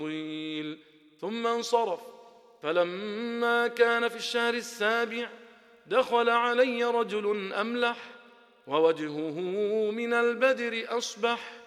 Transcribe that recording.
طويل ثم انصرف. فلما كان في الشهر السابع دخل علي رجل أملح ووجهه من البدر أصبح